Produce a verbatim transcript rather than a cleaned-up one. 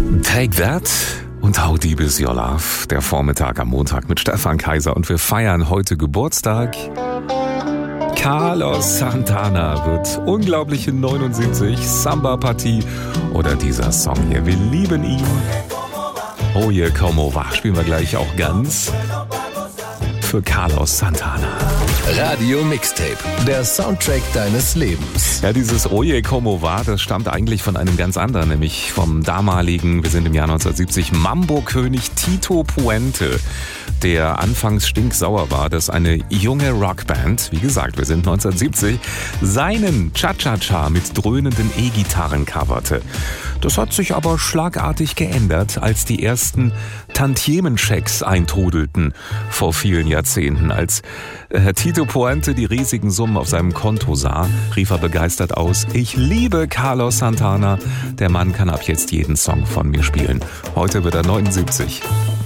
Take That und How Deep Is Your Love. Der Vormittag am Montag mit Stefan Kaiser und wir feiern heute Geburtstag. Carlos Santana wird unglaubliche neunundsiebzig. Samba-Partie oder dieser Song hier. Wir lieben ihn. Oye Como Va spielen wir gleich auch ganz für Carlos Santana. Radio Mixtape, der Soundtrack deines Lebens. Ja, dieses Oye Como Va, das stammt eigentlich von einem ganz anderen, nämlich vom damaligen, wir sind im Jahr neunzehnhundertsiebzig, Mambo-König Tito Puente, der anfangs stinksauer war, dass eine junge Rockband, wie gesagt, wir sind neunzehnhundertsiebzig, seinen Cha-Cha-Cha mit dröhnenden E-Gitarren coverte. Das hat sich aber schlagartig geändert, als die ersten Tantiemenchecks eintrudelten vor vielen Jahrzehnten. Als Herr Tito Puente die riesigen Summen auf seinem Konto sah, rief er begeistert aus: Ich liebe Carlos Santana, der Mann kann ab jetzt jeden Song von mir spielen. Heute wird er neunundsiebzig.